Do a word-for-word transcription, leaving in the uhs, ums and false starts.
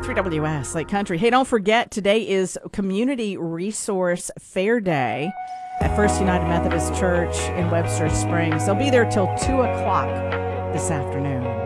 three W S, Lake Country. Hey, don't forget, today is Community Resource Fair Day at First United Methodist Church in Webster Springs. They'll be there till two o'clock this afternoon.